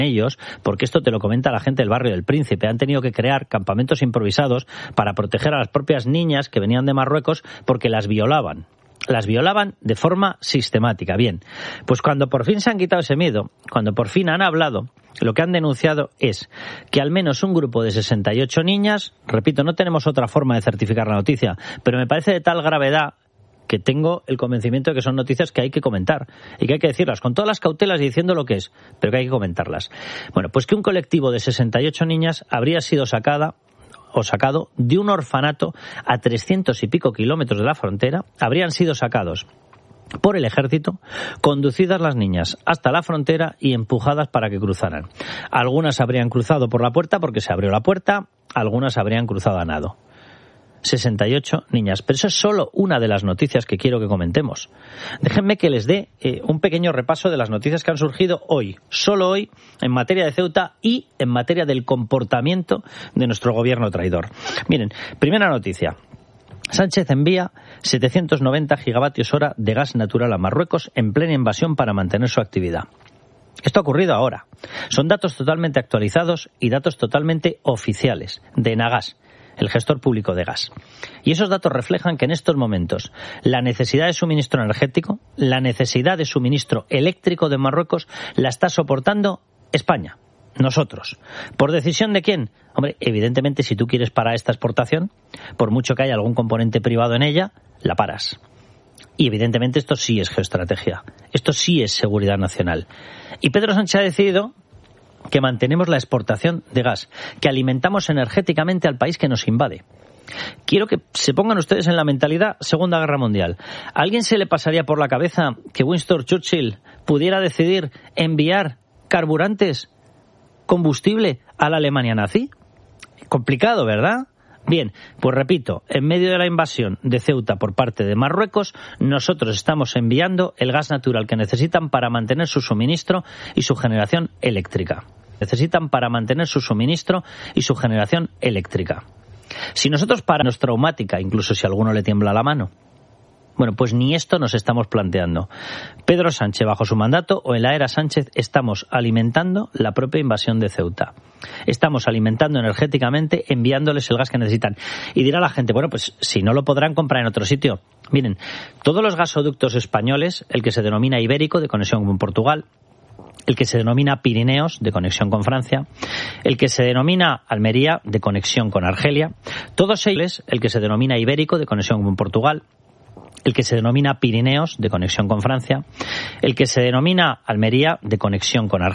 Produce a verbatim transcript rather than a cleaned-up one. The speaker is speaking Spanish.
ellos, porque esto te lo comenta la gente del barrio del Príncipe. Han tenido que crear campamentos improvisados para proteger a las propias niñas que venían de Marruecos porque las violaban. Las violaban de forma sistemática. Bien, pues cuando por fin se han quitado ese miedo, cuando por fin han hablado, lo que han denunciado es que al menos un grupo de sesenta y ocho niñas, repito, no tenemos otra forma de certificar la noticia, pero me parece de tal gravedad que tengo el convencimiento de que son noticias que hay que comentar y que hay que decirlas con todas las cautelas y diciendo lo que es, pero que hay que comentarlas. Bueno, pues que un colectivo de sesenta y ocho niñas habría sido sacada o sacado de un orfanato a trescientos y pico kilómetros de la frontera, habrían sido sacados por el ejército, conducidas las niñas hasta la frontera y empujadas para que cruzaran. Algunas habrían cruzado por la puerta porque se abrió la puerta, algunas habrían cruzado a nado. sesenta y ocho niñas. Pero eso es solo una de las noticias que quiero que comentemos. Déjenme que les dé eh, un pequeño repaso de las noticias que han surgido hoy, solo hoy, en materia de Ceuta y en materia del comportamiento de nuestro gobierno traidor. Miren, primera noticia. Sánchez envía setecientos noventa gigavatios hora de gas natural a Marruecos en plena invasión para mantener su actividad. Esto ha ocurrido ahora. Son datos totalmente actualizados y datos totalmente oficiales de Enagás, el gestor público de gas. Y esos datos reflejan que en estos momentos la necesidad de suministro energético, la necesidad de suministro eléctrico de Marruecos la está soportando España, nosotros. ¿Por decisión de quién? Hombre, evidentemente si tú quieres parar esta exportación, por mucho que haya algún componente privado en ella, la paras. Y evidentemente esto sí es geoestrategia, esto sí es seguridad nacional. Y Pedro Sánchez ha decidido que mantenemos la exportación de gas, que alimentamos energéticamente al país que nos invade. Quiero que se pongan ustedes en la mentalidad Segunda Guerra Mundial. ¿A alguien se le pasaría por la cabeza que Winston Churchill pudiera decidir enviar carburantes, combustible a la Alemania nazi? Complicado, ¿verdad? Bien, pues repito, en medio de la invasión de Ceuta por parte de Marruecos, nosotros estamos enviando el gas natural que necesitan para mantener su suministro y su generación eléctrica. Necesitan para mantener su suministro y su generación eléctrica. Si nosotros paramos traumática, incluso si a alguno le tiembla la mano, bueno, pues ni esto nos estamos planteando. Pedro Sánchez, bajo su mandato, o en la era Sánchez, estamos alimentando la propia invasión de Ceuta. Estamos alimentando energéticamente, enviándoles el gas que necesitan. Y dirá la gente, bueno, pues si no lo podrán comprar en otro sitio. Miren, todos los gasoductos españoles, el que se denomina Ibérico, de conexión con Portugal, el que se denomina Pirineos, de conexión con Francia, el que se denomina Almería, de conexión con Argelia, todos ellos, el que se denomina Ibérico, de conexión con Portugal, el que se denomina Pirineos, de conexión con Francia, el que se denomina Almería, de conexión con Argelia,